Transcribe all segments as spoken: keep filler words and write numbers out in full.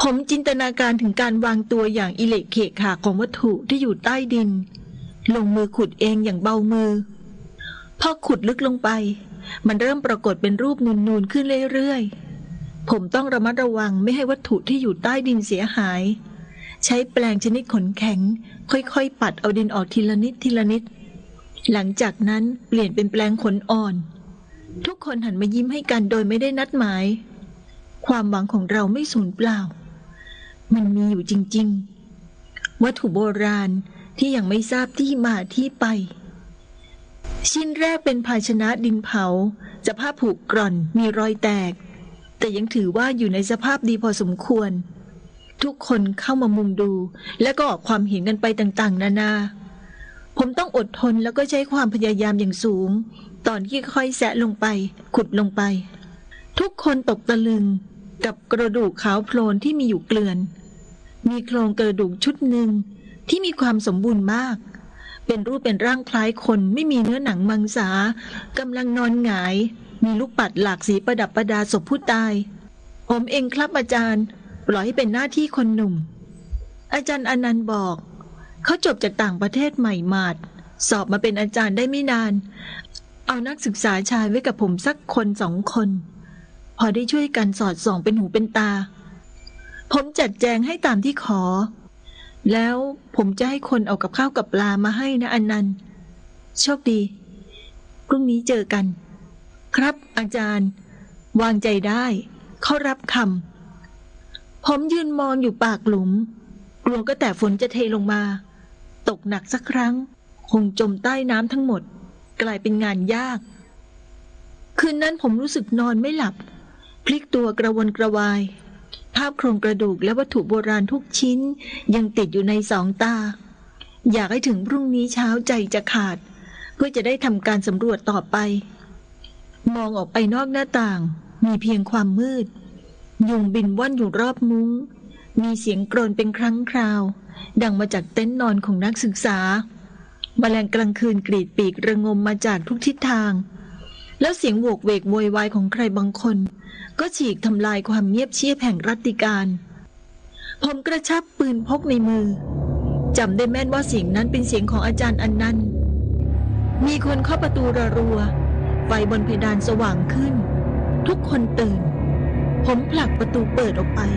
ผมจินตนาการถึงการวางตัวอย่างอิเล็กเขกขาของวัตถุที่อยู่ใต้ดินลงมือขุดเองอย่างเบามือพอขุดลึกลงไปมันเริ่มปรากฏเป็นรูปนูนๆขึ้นเรื่อยๆผมต้องระมัดระวังไม่ให้วัตถุที่อยู่ใต้ดินเสียหายใช้แปลงชนิดขนแข็งค่อยๆปัดเอาดินออกทีละนิดทีละนิดหลังจากนั้นเปลี่ยนเป็นแปลงขนอ่อนทุกคนหันมายิ้มให้กันโดยไม่ได้นัดหมายความหวังของเราไม่สูญเปล่ามันมีอยู่จริงๆวัตถุโบราณที่ยังไม่ทราบที่มาที่ไปชิ้นแรกเป็นภาชนะดินเผาสภาพผุกร่อนมีรอยแตกแต่ยังถือว่าอยู่ในสภาพดีพอสมควรทุกคนเข้ามามุงดูและก็ออกความเห็นกันไปต่างๆนานาผมต้องอดทนแล้วก็ใช้ความพยายามอย่างสูงตอนที่ค่อยแซะลงไปขุดลงไปทุกคนตกตะลึงกับกระดูกขาวโพลนที่มีอยู่เกลื่อนมีโครงกระดูกชุดหนึ่งที่มีความสมบูรณ์มากเป็นรูปเป็นร่างคล้ายคนไม่มีเนื้อหนังมังสากำลังนอนหงายมีลูกปัดหลากสีประดับประดาศพผู้ตายผมเองครับอาจารย์ปล่อยให้เป็นหน้าที่คนหนุ่มอาจารย์อนันต์บอกเขาจบจากต่างประเทศใหม่หมาดสอบมาเป็นอาจารย์ได้ไม่นานเอานักศึกษาชายไว้กับผมสักคนสองคนพอได้ช่วยกันสอดส่องเป็นหูเป็นตาผมจัดแจงให้ตามที่ขอแล้วผมจะให้คนเอากับข้าวกับปลามาให้นะอนันต์โชคดีพรุ่งนี้เจอกันครับอาจารย์วางใจได้เขารับคำผมยืนมองอยู่ปากหลุมกลัวก็แต่ฝนจะเทลงมาตกหนักสักครั้งคงจมใต้น้ำทั้งหมดกลายเป็นงานยากคืนนั้นผมรู้สึกนอนไม่หลับพลิกตัวกระวนกระวายภาพโครงกระดูกและวัตถุโบราณทุกชิ้นยังติดอยู่ในสองตาอยากให้ถึงพรุ่งนี้เช้าใจจะขาดเพื่อจะได้ทำการสำรวจต่อไปมองออกไปนอกหน้าต่างมีเพียงความมืดยุงบินว่อนอยู่รอบมุ้งมีเสียงกรนเป็นครั้งคราวดังมาจากเต็นท์นอนของนักศึกษาแมลงกลางคืนกรีดปีกระงมมาจากทุกทิศทางแล้วเสียงโวกเวกโวยวายของใครบางคนก็ฉีกทำลายความเงียบเชียบแห่งรัตติการผมกระชับปืนพกในมือจำได้แม่นว่าเสียงนั้นเป็นเสียงของอาจารย์อนันต์มีคนเคาะประตูรัวๆไฟบนเพดานสว่างขึ้นทุกคนตื่นผมผลักประตูเปิดออกไป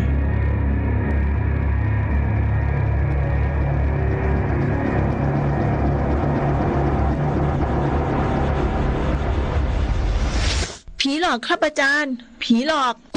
ผีหลอกครับอาจารย์ผีหลอก